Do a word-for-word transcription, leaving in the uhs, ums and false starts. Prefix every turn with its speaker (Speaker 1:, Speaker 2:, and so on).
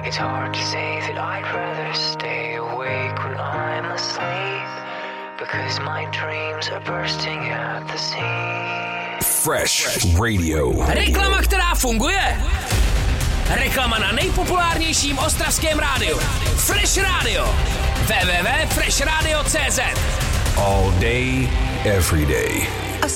Speaker 1: It's hard to say that I'd rather stay awake when I'm asleep, because my dreams are bursting at the seams.
Speaker 2: Fresh Radio.
Speaker 3: Reklama, která funguje. Reklama na nejpopulárnějším ostravském rádiu. Fresh Radio. w w w tečka fresh radio tečka c z.
Speaker 2: All day, every day.